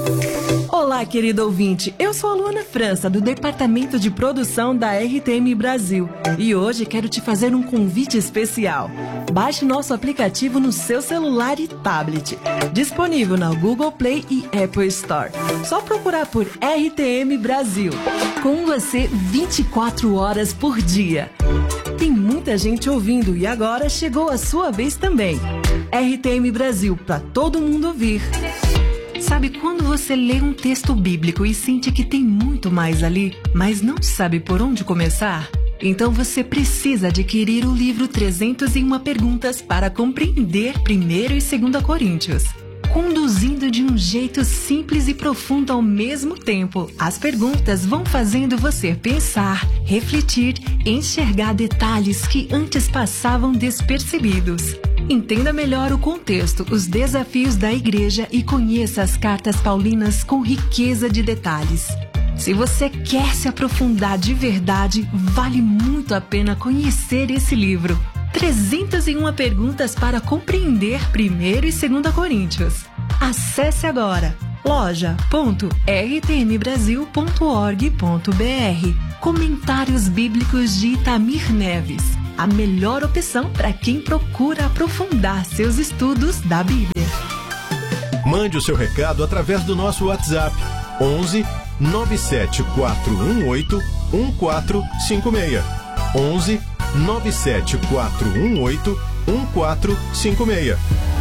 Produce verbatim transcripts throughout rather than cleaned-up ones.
Olá, querido ouvinte. Eu sou a Luana França, do Departamento de Produção da R T M Brasil. E hoje quero te fazer um convite especial. Baixe nosso aplicativo no seu celular e tablet. Disponível na Google Play e Apple Store. Só procurar por R T M Brasil. Com você vinte e quatro horas por dia. Tem muita gente ouvindo e agora chegou a sua vez também. R T M Brasil, para todo mundo ouvir. Sabe quando você lê um texto bíblico e sente que tem muito mais ali, mas não sabe por onde começar? Então você precisa adquirir o livro trezentas e uma Perguntas para compreender primeiro e segunda Coríntios. Conduzindo de um jeito simples e profundo ao mesmo tempo, as perguntas vão fazendo você pensar, refletir, enxergar detalhes que antes passavam despercebidos. Entenda melhor o contexto, os desafios da igreja e conheça as cartas paulinas com riqueza de detalhes. Se você quer se aprofundar de verdade, vale muito a pena conhecer esse livro. trezentas e uma Perguntas para compreender primeiro e segunda Coríntios. Acesse agora loja ponto r t m brasil ponto org ponto b r. Comentários Bíblicos de Itamir Neves. A melhor opção para quem procura aprofundar seus estudos da Bíblia. Mande o seu recado através do nosso WhatsApp onze nove sete quatro um oito um quatro cinco seis. onze nove sete quatro um oito um quatro cinco seis.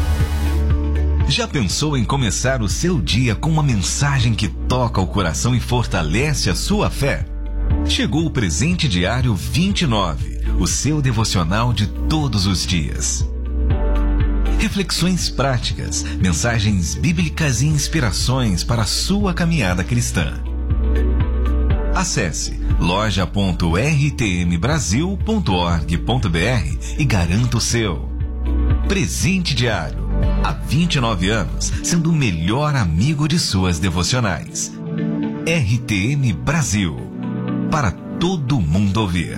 Já pensou em começar o seu dia com uma mensagem que toca o coração e fortalece a sua fé? Chegou o Presente Diário vinte e nove, o seu devocional de todos os dias. Reflexões práticas, mensagens bíblicas e inspirações para a sua caminhada cristã. Acesse loja ponto r t m brasil ponto org ponto b r e garanta o seu. Presente Diário, há vinte e nove anos, sendo o melhor amigo de suas devocionais. R T M Brasil, para todo mundo ouvir.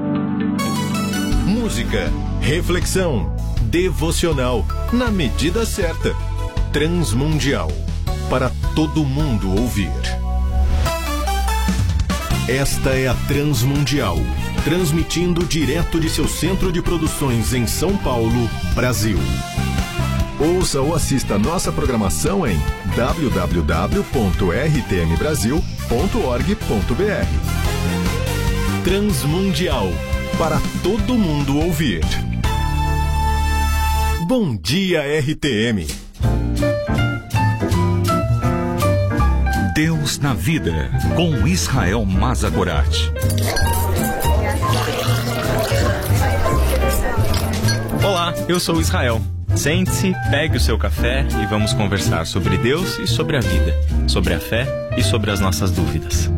Música, reflexão, devocional, na medida certa. Transmundial, para todo mundo ouvir. Esta é a Transmundial, transmitindo direto de seu centro de produções em São Paulo, Brasil. Ouça ou assista nossa programação em w w w ponto r t m brasil ponto org ponto b r. Transmundial, para todo mundo ouvir. Bom dia, R T M. Deus na Vida, com Israel Mazagorat. Olá, eu sou Israel. Sente-se, pegue o seu café e vamos conversar sobre Deus e sobre a vida, sobre a fé e sobre as nossas dúvidas.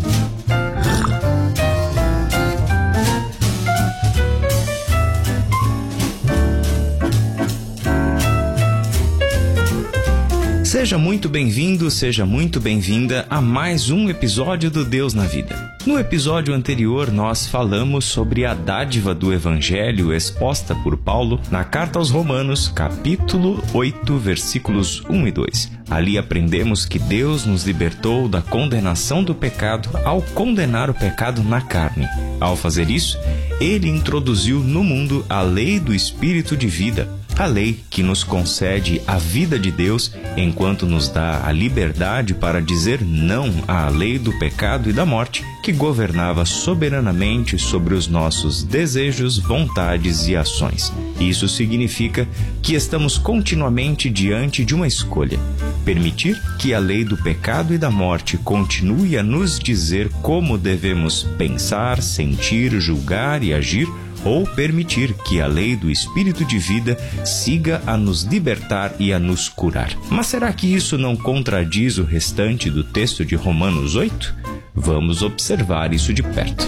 Seja muito bem-vindo, seja muito bem-vinda a mais um episódio do Deus na Vida. No episódio anterior, nós falamos sobre a dádiva do Evangelho exposta por Paulo na Carta aos Romanos, capítulo oito, versículos um e dois. Ali aprendemos que Deus nos libertou da condenação do pecado ao condenar o pecado na carne. Ao fazer isso, Ele introduziu no mundo a lei do Espírito de vida, a lei que nos concede a vida de Deus, enquanto nos dá a liberdade para dizer não à lei do pecado e da morte, que governava soberanamente sobre os nossos desejos, vontades e ações. Isso significa que estamos continuamente diante de uma escolha: permitir que a lei do pecado e da morte continue a nos dizer como devemos pensar, sentir, julgar e agir, ou permitir que a lei do Espírito de vida siga a nos libertar e a nos curar. Mas será que isso não contradiz o restante do texto de Romanos oito? Vamos observar isso de perto.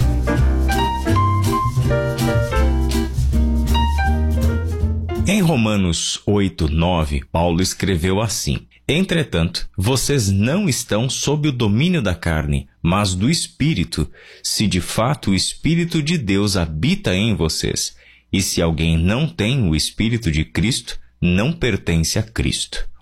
Em Romanos oito, nove, Paulo escreveu assim: Entretanto, vocês não estão sob o domínio da carne, mas do Espírito, se de fato o Espírito de Deus habita em vocês. E se alguém não tem o Espírito de Cristo, não pertence a Cristo.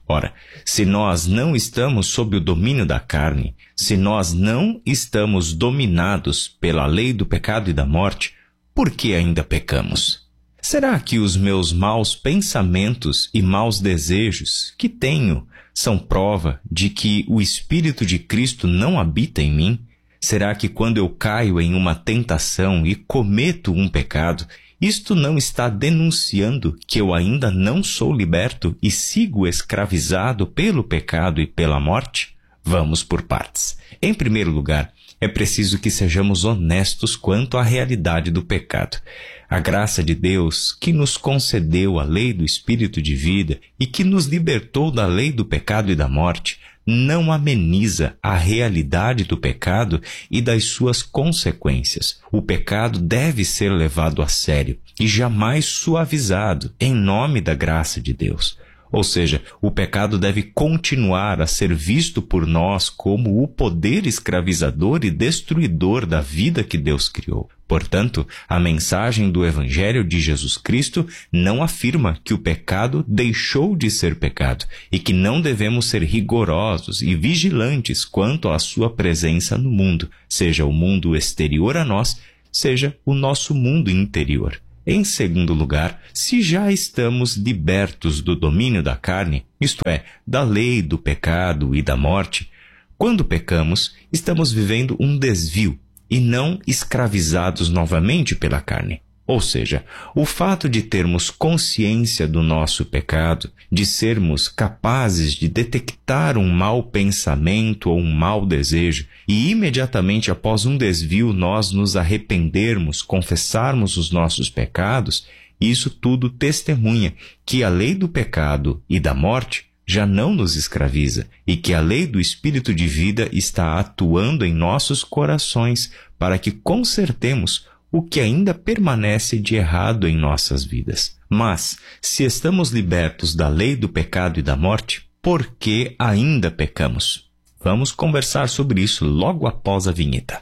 Ora, se nós não estamos sob o domínio da carne, se nós não estamos dominados pela lei do pecado e da morte, por que ainda pecamos? Será que os meus maus pensamentos e maus desejos que tenho são prova de que o Espírito de Cristo não habita em mim? Será que quando eu caio em uma tentação e cometo um pecado, isto não está denunciando que eu ainda não sou liberto e sigo escravizado pelo pecado e pela morte? Vamos por partes. Em primeiro lugar, é preciso que sejamos honestos quanto à realidade do pecado. A graça de Deus, que nos concedeu a lei do Espírito de vida e que nos libertou da lei do pecado e da morte, não ameniza a realidade do pecado e das suas consequências. O pecado deve ser levado a sério e jamais suavizado em nome da graça de Deus. Ou seja, o pecado deve continuar a ser visto por nós como o poder escravizador e destruidor da vida que Deus criou. Portanto, a mensagem do Evangelho de Jesus Cristo não afirma que o pecado deixou de ser pecado e que não devemos ser rigorosos e vigilantes quanto à sua presença no mundo, seja o mundo exterior a nós, seja o nosso mundo interior. Em segundo lugar, se já estamos libertos do domínio da carne, isto é, da lei do pecado e da morte, quando pecamos, estamos vivendo um desvio e não escravizados novamente pela carne. Ou seja, o fato de termos consciência do nosso pecado, de sermos capazes de detectar um mau pensamento ou um mau desejo e imediatamente após um desvio nós nos arrependermos, confessarmos os nossos pecados, isso tudo testemunha que a lei do pecado e da morte já não nos escraviza e que a lei do Espírito de vida está atuando em nossos corações para que consertemos o que ainda permanece de errado em nossas vidas. Mas, se estamos libertos da lei do pecado e da morte, por que ainda pecamos? Vamos conversar sobre isso logo após a vinheta.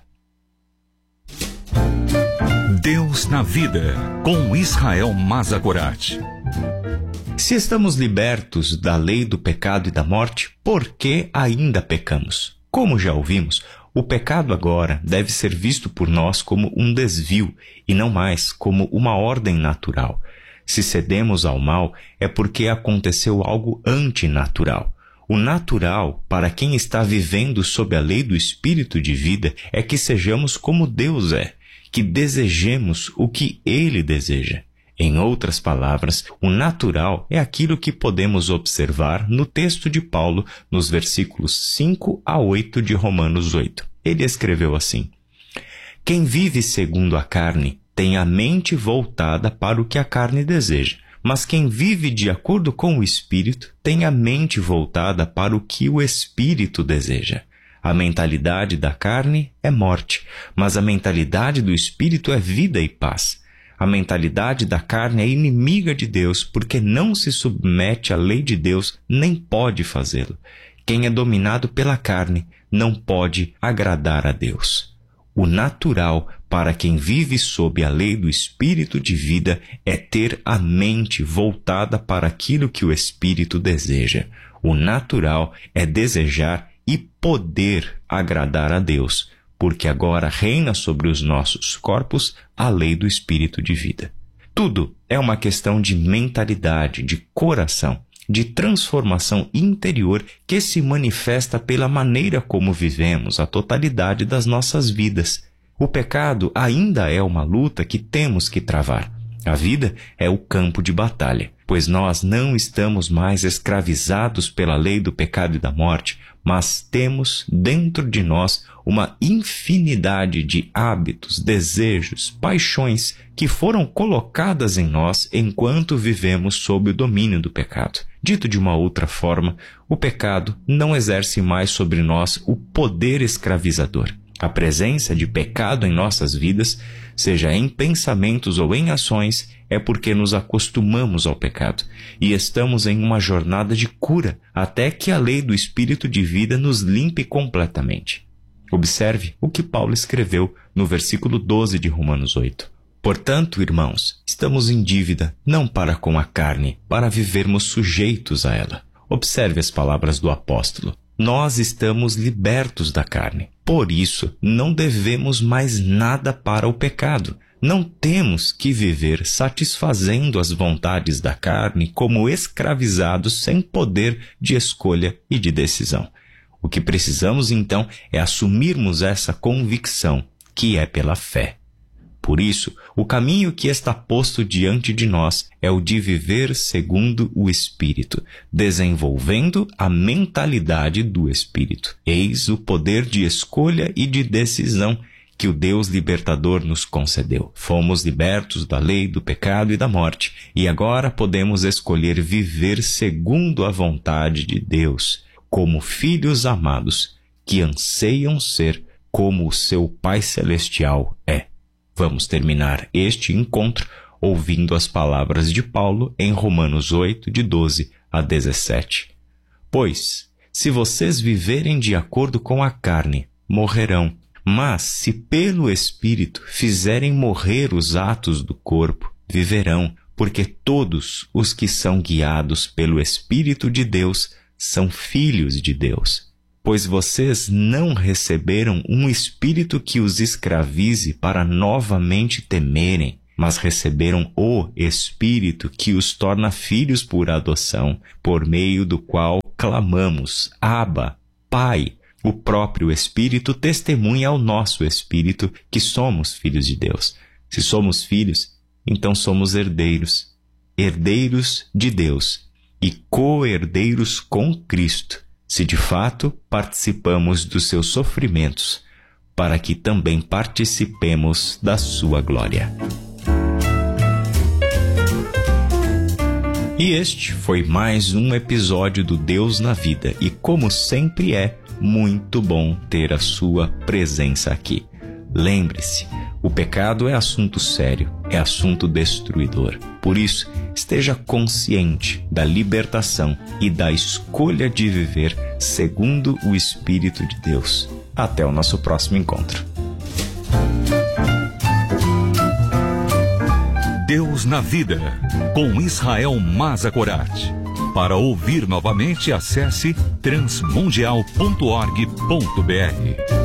Deus na Vida, com Israel Mazagorat. Se estamos libertos da lei do pecado e da morte, por que ainda pecamos? Como já ouvimos, o pecado agora deve ser visto por nós como um desvio e não mais como uma ordem natural. Se cedemos ao mal, é porque aconteceu algo antinatural. O natural, para quem está vivendo sob a lei do Espírito de vida, é que sejamos como Deus é, que desejemos o que Ele deseja. Em outras palavras, o natural é aquilo que podemos observar no texto de Paulo, nos versículos cinco a oito de Romanos oito. Ele escreveu assim: Quem vive segundo a carne tem a mente voltada para o que a carne deseja, mas quem vive de acordo com o Espírito tem a mente voltada para o que o Espírito deseja. A mentalidade da carne é morte, mas a mentalidade do Espírito é vida e paz. A mentalidade da carne é inimiga de Deus porque não se submete à lei de Deus nem pode fazê-lo. Quem é dominado pela carne não pode agradar a Deus. O natural para quem vive sob a lei do Espírito de vida é ter a mente voltada para aquilo que o Espírito deseja. O natural é desejar e poder agradar a Deus, porque agora reina sobre os nossos corpos a lei do Espírito de vida. Tudo é uma questão de mentalidade, de coração, de transformação interior que se manifesta pela maneira como vivemos a totalidade das nossas vidas. O pecado ainda é uma luta que temos que travar. A vida é o campo de batalha, pois nós não estamos mais escravizados pela lei do pecado e da morte, mas temos dentro de nós uma infinidade de hábitos, desejos, paixões que foram colocadas em nós enquanto vivemos sob o domínio do pecado. Dito de uma outra forma, o pecado não exerce mais sobre nós o poder escravizador. A presença de pecado em nossas vidas, seja em pensamentos ou em ações, é porque nos acostumamos ao pecado e estamos em uma jornada de cura até que a lei do Espírito de vida nos limpe completamente. Observe o que Paulo escreveu no versículo doze de Romanos oito. Portanto, irmãos, estamos em dívida, não para com a carne, para vivermos sujeitos a ela. Observe as palavras do apóstolo. Nós estamos libertos da carne. Por isso, não devemos mais nada para o pecado. Não temos que viver satisfazendo as vontades da carne como escravizados sem poder de escolha e de decisão. O que precisamos, então, é assumirmos essa convicção, que é pela fé. Por isso, o caminho que está posto diante de nós é o de viver segundo o Espírito, desenvolvendo a mentalidade do Espírito. Eis o poder de escolha e de decisão que o Deus libertador nos concedeu. Fomos libertos da lei, do pecado e da morte, e agora podemos escolher viver segundo a vontade de Deus, como filhos amados, que anseiam ser como o seu Pai Celestial é. Vamos terminar este encontro ouvindo as palavras de Paulo em Romanos oito, de doze a dezessete. Pois, se vocês viverem de acordo com a carne, morrerão. Mas, se pelo Espírito fizerem morrer os atos do corpo, viverão, porque todos os que são guiados pelo Espírito de Deus são filhos de Deus. Pois vocês não receberam um espírito que os escravize para novamente temerem, mas receberam o Espírito que os torna filhos por adoção, por meio do qual clamamos, Abba, Pai. O próprio Espírito testemunha ao nosso espírito que somos filhos de Deus. Se somos filhos, então somos herdeiros, herdeiros de Deus e co-herdeiros com Cristo, se de fato participamos dos seus sofrimentos, para que também participemos da sua glória. E este foi mais um episódio do Deus na Vida, e como sempre é muito bom ter a sua presença aqui. Lembre-se, o pecado é assunto sério, é assunto destruidor. Por isso, esteja consciente da libertação e da escolha de viver segundo o Espírito de Deus. Até o nosso próximo encontro. Deus na Vida, com Israel Mazagorat. Para ouvir novamente, acesse transmundial ponto org ponto br.